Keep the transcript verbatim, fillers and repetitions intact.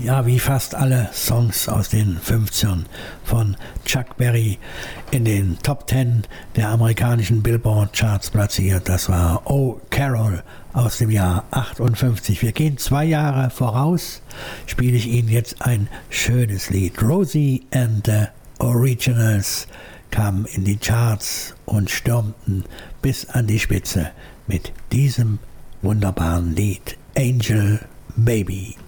Ja, wie fast alle Songs aus den fünfzigern von Chuck Berry in den Top Ten der amerikanischen Billboard-Charts platziert. Das war Oh Carol aus dem Jahr achtundfünfzig. Wir gehen zwei Jahre voraus, spiele ich Ihnen jetzt ein schönes Lied. Rosie and the Originals kamen in die Charts und stürmten bis an die Spitze mit diesem wunderbaren Lied Angel Baby.